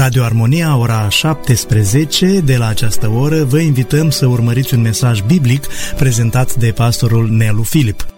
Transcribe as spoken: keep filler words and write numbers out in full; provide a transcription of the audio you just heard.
Radio Armonia, ora șaptesprezece, de la această oră vă invităm să urmăriți un mesaj biblic prezentat de pastorul Nelu Filip.